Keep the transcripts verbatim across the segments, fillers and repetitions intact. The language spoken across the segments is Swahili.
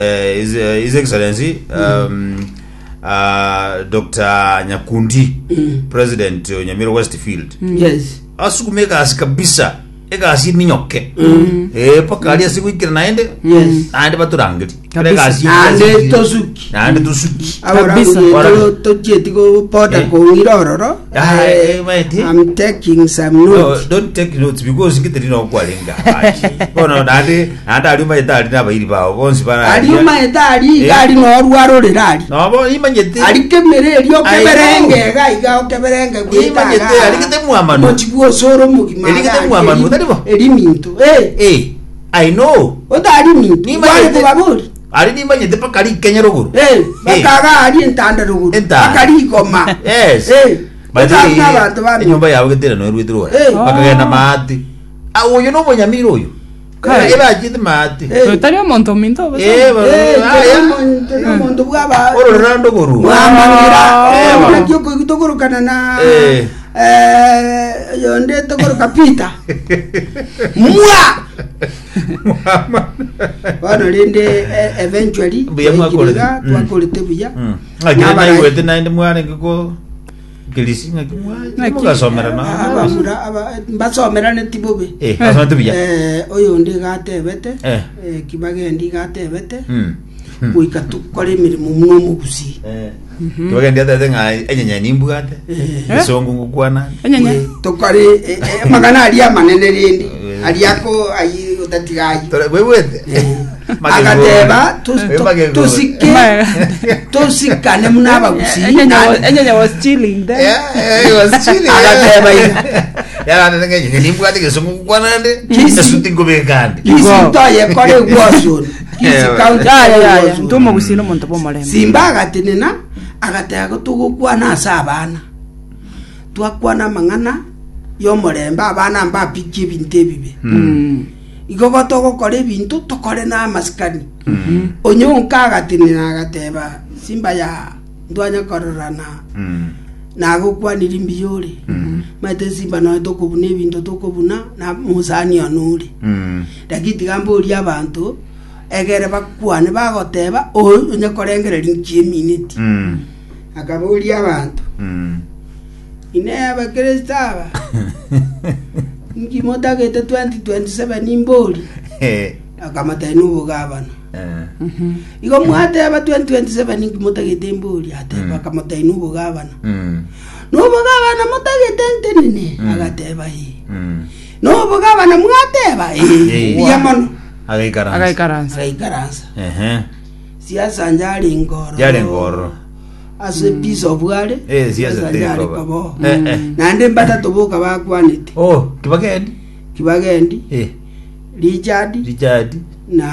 uh, his, uh, his excellency um uh Doctor Nyakundi mm. President uh, Nyamira Westfield mm. yes asukumeka asikabisa eka asini nyoke mm. eh pakali asikuikira naende yes ande baturangiti eka asini ande tosuki ande tosuki kabisa to to jetiko poda ko ngirororo eh maiti I'm taking some notes. No, don't take notes because ngitiri no kwalenga kono dade anda ali maitali nabayiri bawo bonsi bana ali maitali gali no rwaro rirali no bo imanyete ali kemere elio keberenge ga iga keberenge kwita imanyete ali kete muamano mochibuo soro mugima ali kete muamano tadibo eli minto eh eh I know odali minto ni bali kubaburi ali ni manyete pakali Kenya ruguru eh bakaga ali ntanda ruguru pakali koma yes eh Badari nyumba yawe getera no rwitiro bakagenda mati ah uyu no munyamira uyu kai eba jiti mati tari monto minto basa eh eh monto monto bwaba oro rando goru mwamangira eh nakyo kitogoro kana na eh yonde togoro kapita mwa bana lende eventually biyamuakolera twakolete biya ngakira nayi wete nainde mwana ngiko Kilisinga kimwa mugasomera na abamura aba mbasomera ne tibobe eh asante biya eh oyo ndi gatebete eh kibage ndi gatebete mm kuika tukore mirimo mwo mugusi eh kibage ndi atete nga enyenya nimbugate esongo ngukwana enyenya tukore magana ali amanene rindi ali yako ayi utatigayi wewete agateba tusike tusikane munaba gusi enyenya was chilling there yeah he was chilling agateba ya na ngenye nimbugate kesongo ngukwanande esuti ngobekande kisitoye kore gwoso ya ya ntumo gusino monto pomole simba agatenena agatega gutugukwana asabana twakwana mangana yo moremba abana mba piki binte bibe mm igogo togo kore bintu tokore na maskani mhm onyonka agatenena agateba simba ya ndwanya kororana mhm nago kwanira imbiyore mhm mate simba no tokobuna ebintu tokobuna na musani onuri mhm dagiti gambo uri abantu egere bakwane bagoteba onye korengere rinki minute mhm akaburi abantu mhm ine abakristaba ngimota gete twenty twenty-seven imboli eh akamata inubo gabana eh mhm iko mwate aba twenty twenty-seven ngimota gete imboli ate akamata inubo gabana mhm nubo gabana mota gete ntenene agateba hi mhm nubo gabana mwateba eh yamano agaikaranza agaikaranza agaikaranza eh siasa njali ngoro njali ngoro as a piece of word eh siasa teko eh eh nande mbata toboka bakwanite oh kibagendi kibagendi eh Richard Richard na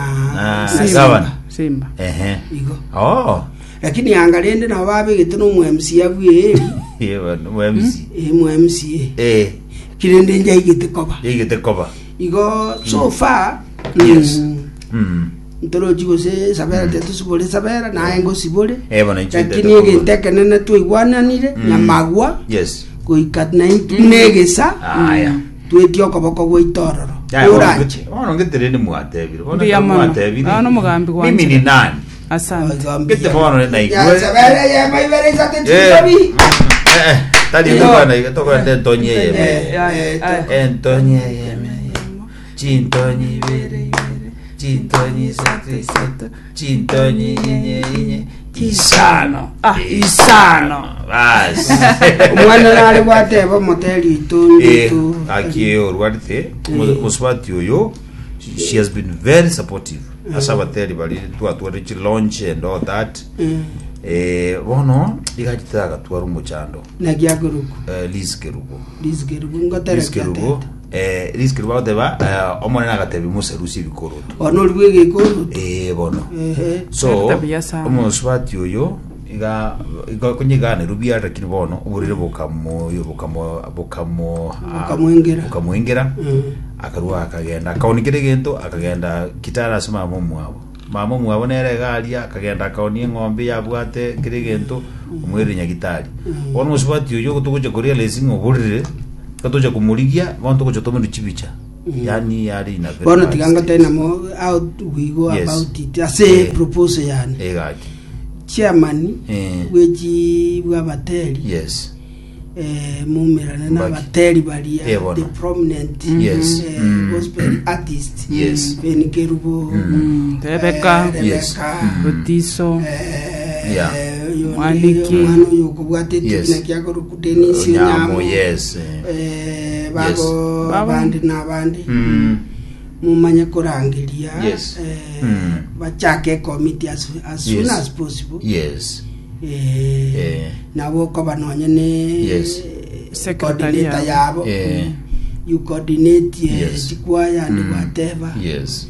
na Simba Simba eh iko oh lakini angalende na babe gitino mu M C yavuye eh mu M C eh mu M C eh kirende nje igite koba igite koba iko so far yes mm ntoro jigo se sabera tetu subole sabera na engo sibole eh bana nchite lakini igite kenene tu igwananire nyamagwa yes kuikat na negesa aya twetio koboko gwitororo uranje ono ngetereni mwatebire bona mwatebire ano mugambi kwa mimi ni nani asante ngete bona na igwe ya sabera ya mai vere za tetsabi eh tadi bana igatoka nde tonye yeme eh tonye yeme chintonyi vere chintonyi sate sate chintonyi yenye yenye isano ah isano bas mwana nale wateba moteli tundu aki orwarte muswati yoyo she has been very supportive asa bateri bali tu atware chi launch and all that eh bono igajitaga twara umuchando nagyaguruko eh liskerugo liskerugo ngotera liskerugo eh liskerugo deba omone nagatebi muserusi bikoroto ono rwege ikoroto eh bono so umuswati yoyo iga iga kunyigana rubia lakini bono uburire bukamo yobukamo bukamo bukamwengera bukamwengera akarwa akagenda akaonigere gento akagenda kitara sima momu abo mama mwabo nere galia akagenda akaoni ngombe yabwate kire gento umwere nyagitari ono muswati yoyo kutuje koria lesingo burire katoje kumurigia bantu ko chotome chibicha yani yari ina bono tiganga tena mo out we go Yes. about it ase proposal yani egaki chairman Eh. weji wabateri yes eh mumirana na Baki. bateri balia Eh, bono. the prominent Yes. eh, Mm. gospel artist Yes. Benikerubo Mm, Rebecca, eh, Yes. Rebecca Otiso, eh Yeah. Mwaniki. mwana yokubwate Yes. tuna kyako rukudenisi nyamo nyamo yes eh. eh babo Babo. bandi nabandi Mm. mumanye kurangiria Yes. eh Mm. bachake committee as, as soon Yes. as possible yes eh eh nabo ko banonye ne Yes. Secretary coordinator yabo. yabo eh you coordinate eh, Yes. chikwaya and Mm. whatever yes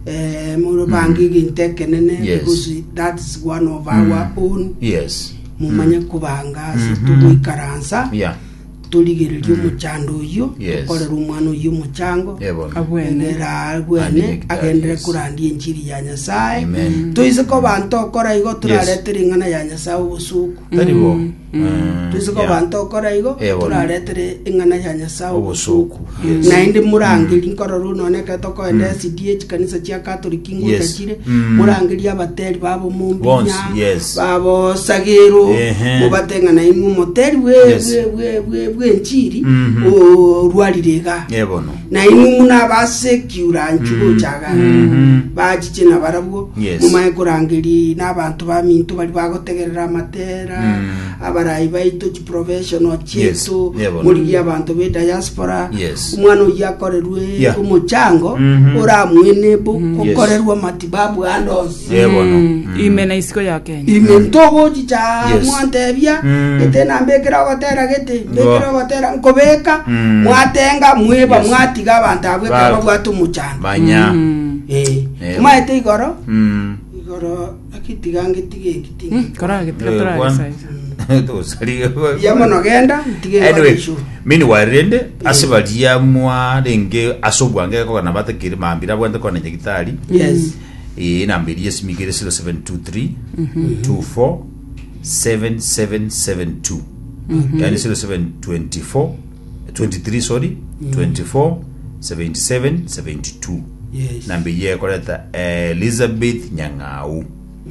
eh muro bangi gintekenene Yes. because that's one of our own yes mumanye kubanga Mhm. situikaransa yeah tuligererio muchando uyo Yes. tukorera umwana uyo muchango ebona Abwene. enera Andi agwene nekitari, agendere yes. kurandia enchiri ya nyasaye Amen. tuise ko bantu okora igo turaretere ing'ana ya nyasaye obosuku taribo tuise ko bantu okora igo Eh, bono. turaretere ing'ana ya nyasaye Obosuku, obosuku yes. naindi murangeri nkorora noneke tokoenda S D H kanisa chia katoliki Yes. ngutachire Mm. murangeri abateri babo mumbinya Bonsi, yes. babo sagero Ehe. mubateng'ana imu moteri bwe Yes. bwe- bwe- bwe- bwenchiri Mhm. orwarirega ebona na imu muna basekura nchugo chaga Mhm. bajiche na barabwo Yes. mumaye kurangeri n'abantu bamintu bari bagotegerera amatera Mm. abarayi baitu chi professional Yes. chetu Yeah, muri abantu be diaspora Yes. umwana uyakorerwe Yeah. umuchango Mhm. uramwene bo Yes. kokorerwa matibabu andos ebona Mm, imena isiko ya Kenya. imentogo chicha Yes. mwantebia Mm. etena mbekera gotera gete mbekera gotera nkobeka Mm. mwatenga mweba Yes. mwatiga abantu abwe Ba- kaba bwatu muchanga banya Mm. eh Eh. maete igoro Mm. igoro akitigange tige kitinga Mm, kora gitira Eh, tora kwan- size. tosali yamono genda tige anyway shu mini warende asibalia mwa renge asobwange ko kana batakiri mambira bwende kona nyagitari yes e nambiri yesimigere zero seven two three two four seven seven seven two yani zero seven two four twenty-three sorry twenty-four seventy-seven seventy-two yes nambiri yekoreta Elizabeth Nyang'au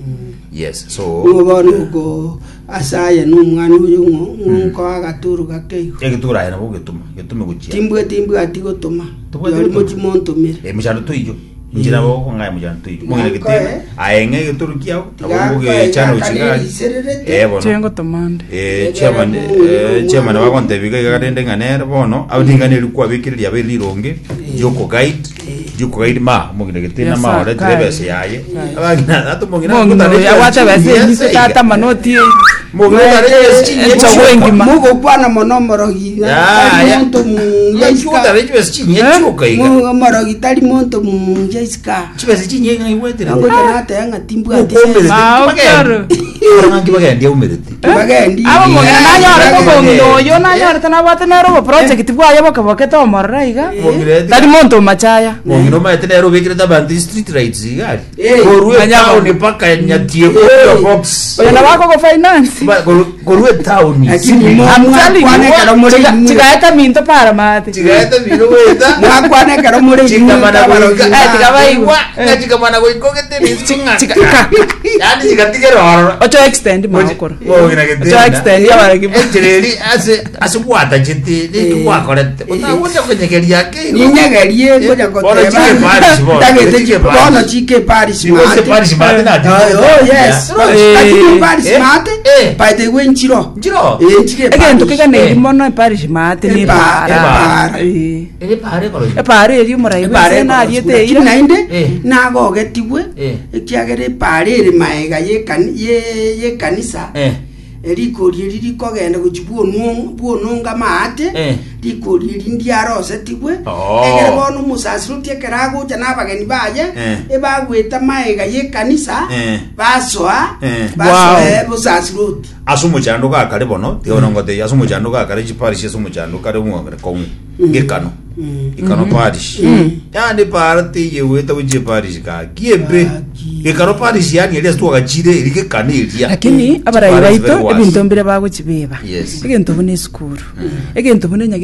yes so ngobona uko asaya n'umwana uyu nko agaturu gakeyo egitura yana bugituma gitume gucia timbwe timbwe atigotuma Tubwe yori tigotuma. muchimontomire e mujano tuiyo njira bo ko ngai mujano tuiyo mugire Tiga gitema koe. aenge gituru kiao Tiga abo koe, buge chano tiga chiga kanini sererete. eh bono Chengo tomande. eh chairman eh chairman wa konte biga gatende nganera bono abdingane lukwa bikiriria berironge yoko guide yoko guide ma mugire gitena Yes, ma sir. ora Kai. trebese yaye abagina atumugina Mongo ya wata base ni tata manoti. mugire trebese Echa wengi ma. mugo kwana monomorogi Ya, ya. monto mu yesika trebese chinye chuka iga mugo morogi tali monto mu jessica chibese chinye ngai wetera ngo kana tanga timbwe ukombe ati Ah, okaro. ngangi bagendi umerete bagendi Abo mongena Yeah. nanyore ko Yeah. bongo yo nanyore tana bata nero bo project bwaye bokaboke to morra iga. mugire Tari monto machaya. mongino ma etene ro bikire tabandi street rights igari Eh, korwe manyama. town paka nyatie ko box Oyo na bako ko finance. ba korwe town Lakini mo- I'm telling Mwana you. karo muri Chiga- muri. chigaeta minto para mate. chigaeta biro weta mwakwane karo muri chikamana mutabarogi. ko Eh, tikabaiwa. chikamana ko ikogete ni chinga Chiga- yani chigatige ro Ocho extend maokoro. mongina gete Ocho extend ya bara kibo. enjeri ase ase kwata chiti ni kwakorete utakuja kunyegeria ke ninyegerie ngoja Bono chike Paris, bono. Chike Paris. bono chike Paris Siko se mate. Paris mate na Oh, oh, yes. Eh, Lakini Paris eh, mate. eh. By the way nchiro. Njiro Eh, nchike Egento Paris. kika ne Eh. mono parish mate ni Epa- para. epara. Eh. ere pare koro E pare eri murai Pare na ariete Lakini ira. nainde Eh. nagogetigwe Eh. ekiagere pare ere maega ye kan ye ye kanisa. eh erikorie riri kogenda guchibuonu buononga maate Eh. rikorie rindi arosetigwe Oh. egere bono musasirutie keragucha n'abageni baye Eh. ebagweta maega y'ekanisa Eh. basoa Eh. basoa busasiruti asumu chando ka kare bono te ona ngote asumu chando ka kare chiparish asumu chando kare mu kare kong gekano ikano parish yani party ye weta uje parish ka kiebe ikano parish yani ile stu ka chire ile kanelia Lakini abarai baito ebinto mbere bago chibeba. Yes. Egento bune skuru. Egento bune nyagi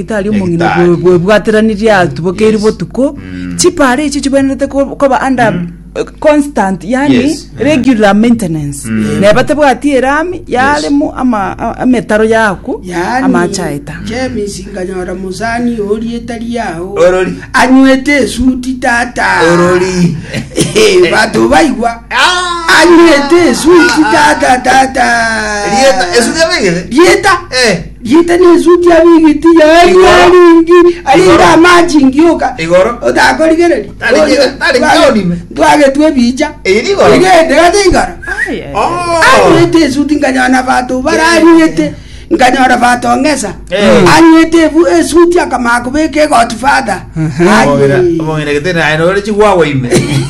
nyagitari omong'ina Nyagitari. bwebwateranirie tubokeiri botuko chipare ichi chibwenete koba under uh, constant yani Yes. regular maintenance neba tebwati erami yaremu ama a- ametaro yaku amachaeta James nganyora musani ori etari yao Orori. anywete suti tata Orori. Eh, batu baigwa anywete suti tata tata Rieta, eso ya ve. Rieta Eh. Rieta ni suti abigiti ya Igoro. yaringi alinda maji ngioka Igoro. otakorigereri Tari ngio- tari ngionime. twage twe bicha Eh, ni igoro. igende gatigara Ai, ai. Oh. anywete suti nganyona batu baranyete nganyora batu ongesa Eh. anywete bu suti akamakubeke godfather Omong'ina, omong'ina kitena aino ore chihuahua ime.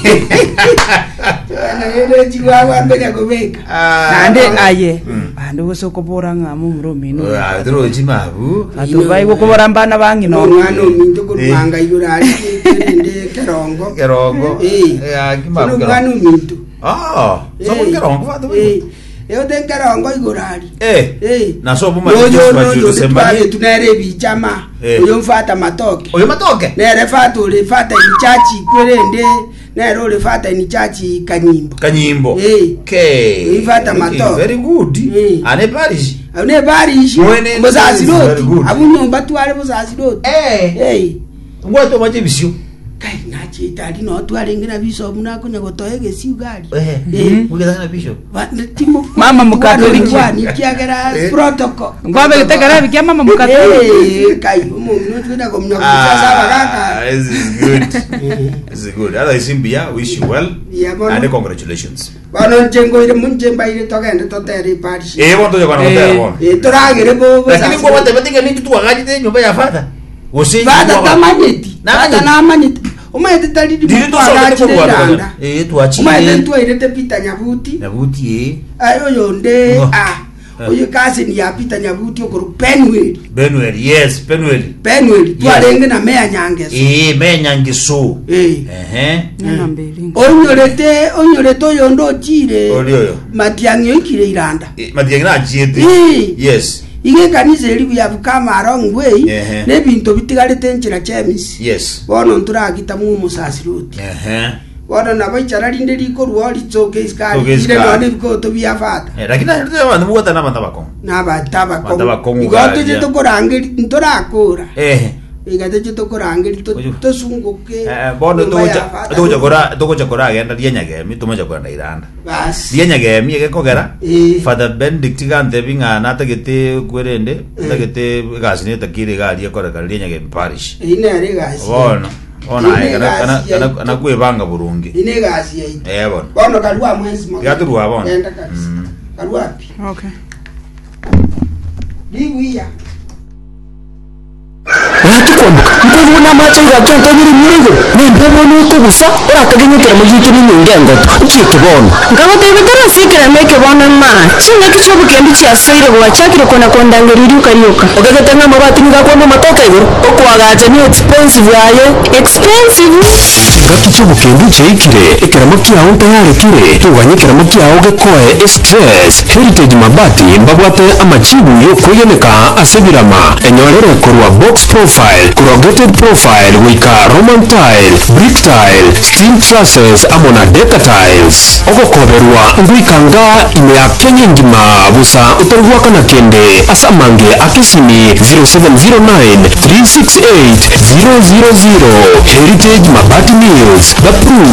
ana chiwawa mbele kubeka Ah. nande aye bandu gosokobora ng'amo muromino Ah, tro chimabu. atubai gokobora mbana bang'ino omwana ominto kurumanga igura ari kende kerongo Kerongo. Eh. Eh, kimabu Kuno kerongo. mwana ominto Ah, somo kerongo batu. eh eote kerongo igura ari Eh. eh Na so buma yo yo no yo sema. twage tunere bichama Eh. oyo mfata matoke Oyo matoke. nere fata ule fata ni chachi kwerende nere ule fata ni chachi kanyimbo Kanyimbo. Eh. Okay. Ifata Looking matoke. very good. Eh. Ane parish. abune barishi Mwene muzazi is very roti good. abunyomba tware muzazi roti Eh. eh Ngwato mache bisyo. kai nachita lino tware ngina biso muna kunya gotoye gesi ugari Eh. Eh. Mugeza bisyo. timo Mama Mukatoliki. ni kiagera Eh. protocol ngwabe gitegera bikia mama mukatoliki eh kai umuntu twenda komnya kusaza bagaka This is good. This is good. Other Zimbia, wish you well. Yeah, bono. And congratulations. bano jengo ile munjemba ile togende totere parishi Eh, bonto yo kana Eh. motera bona. eh toragere bo bo Lakini kwa wate batinga ni kitu wagaji te nyumba ya fata. Wose. bada tamanyeti Na bada manyeti. na manyeti umaite tali di Dili to so wagaji ko le kwa. danda Eh, tuachi. umaite twairete pita nyabuti Nabuti eh. ayo yonde Ngo. ah oyo kasi ni yapita nyabuti okuru penweli Benuel, yes, Benuel. penweli Yes. twarenge na meya nyangeso Eh, menya ngiso. eh Eh. nina mbili onyorete onyorete oyo ndo chire Oli oyo. matiangyo ikire iranda Matiangina achiete. Eh. Yes. ige kanisa eri buyabukama wrong way Ehe. nebinto bitigarete nchira chemis Yes. bono nturagita mu musasiroti Eh. bono nabo ichara rinde rikorwa ritsoke iskari Tsoke ire iskari. none bikoto biafata Eh, lakini ndio bantu mugata na banda bako. nabataba Bataba kongo igoto gaja. je tokorangeri ntorakura Eh. igate je tokorangeri to Oyo. tosunguke Eh, bono togocha togocha kora togocha kora agenda dianyage mi tumacha kora iranda. bas Dianyage mi ge kogera. Eh. Father Benedict gante binga na tagete kwerende tagete gasine takire gali kora kali dianyage parish. ine ari gasi Bono. Ona Ine ai kana kana gasi ya kana ito. kana kwebanga burungi. ine gasi ya ito. Eh bono. bono kalwa mwezi mo Gaturwa bono. enda kasi Mm. kalwa pi okay liwiya Watukwambuka mpebona amacanga atontanyiri murego nempebo nuko gusa orakagenyekera mugiki ninyengengoto ukitubona ngabotebetera sikira meke bona ma chinga kichobukembi chiasoire gwachakire kona kondangeriri ukariuka ogagatanga amabati nigakwama matoka iguru okwagacha ni expensive yaye expensive gakichobukembi cheikire ekiramo kiago ntayarekire tuganyikiramo kiago gekoe stress heritage mabati mbabwate amachibu yokuyeneka asebirama enyorere korwa box profile corrugated profile wika roman tile brick tile steel trusses amona deca tiles ogokoberwa ngwikanga ime ya kenya ngima busa utarugwakana kende asamange akisimi zero seven zero nine three six eight zero zero zero heritage mabati mills the proof